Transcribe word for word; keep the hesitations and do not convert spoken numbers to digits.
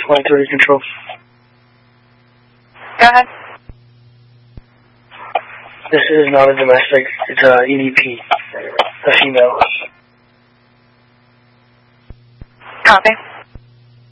Line three control. Go ahead. This is not a domestic. It's a E D P. A female. Copy.